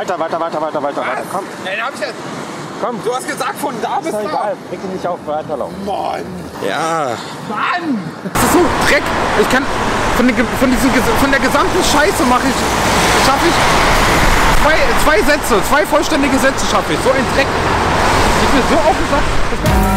Weiter. Komm. Nein, hab ich jetzt. Komm. Du hast gesagt, von da bis da. Egal, reg dich nicht auf, weiterlaufen. Mann. Ja. Mann. Das ist so Dreck. Ich kann von der gesamten Scheiße schaffe ich zwei vollständige Sätze schaffe ich. So ein Dreck. Ich bin so auf den Sack.